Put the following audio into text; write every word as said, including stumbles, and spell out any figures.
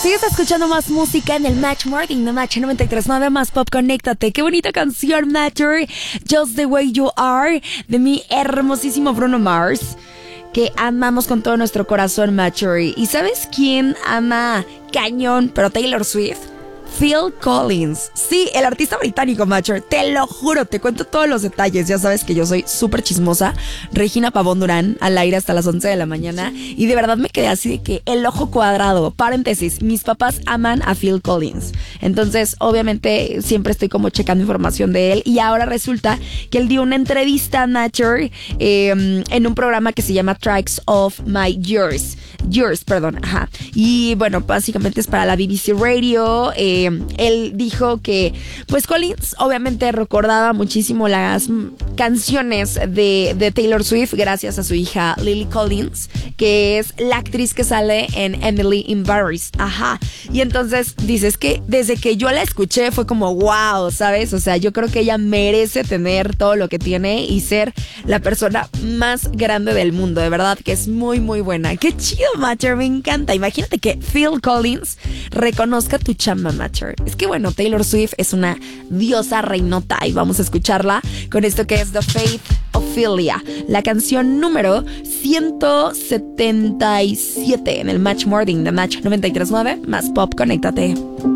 Sigues escuchando más música en el Match Morning de Match noventa y tres punto nueve más Pop. Conéctate. Qué bonita canción, Matcher. Just the Way You Are, de mi hermosísimo Bruno Mars, que amamos con todo nuestro corazón, Matcher. ¿Y sabes quién ama cañón, pero Taylor Swift? Phil Collins. Sí, el artista británico, Matcher. Te lo juro, te cuento todos los detalles. Ya sabes que yo soy súper chismosa. Regina Pavón Durán, al aire hasta las once de la mañana. Y de verdad me quedé así de que el ojo cuadrado. Paréntesis, mis papás aman a Phil Collins. Entonces, obviamente, siempre estoy como checando información de él. Y ahora resulta que él dio una entrevista a Matcher eh, en un programa que se llama Tracks of My Years. Years, perdón, ajá. Y bueno, básicamente es para la B B C Radio. Eh, él dijo que, pues Collins obviamente recordaba muchísimo las canciones de, de Taylor Swift gracias a su hija Lily Collins, que es la actriz que sale en Emily in Paris. Ajá. Y entonces dices que desde que yo la escuché fue como wow, ¿sabes? O sea, yo creo que ella merece tener todo lo que tiene y ser la persona más grande del mundo. De verdad que es muy, muy buena. Qué chido, Matcher, me encanta. Imagínate que Phil Collins reconozca tu chamba, Matcher. Es que bueno, Taylor Swift es una diosa reinota y vamos a escucharla con esto que es The Faith Ophelia, la canción número ciento setenta y siete en el Match Morning de Match noventa y tres punto nueve más Pop. Conéctate.